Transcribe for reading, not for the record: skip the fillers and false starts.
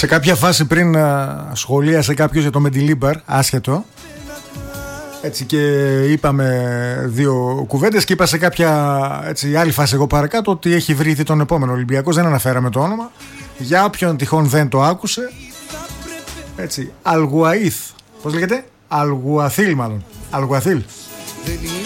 Σε κάποια φάση πριν σχολίασε κάποιος για το Μεντιλίμπαρ, άσχετο. Έτσι και είπαμε δύο κουβέντες και είπα σε κάποια άλλη φάση εγώ παρακάτω ότι έχει βρει τον επόμενο Ολυμπιακός, δεν αναφέραμε το όνομα. Για όποιον τυχόν δεν το άκουσε, έτσι, Αλγουαήθ, πώς λέγεται, Αλγουαθίλ μάλλον, Αλγουαθίλ.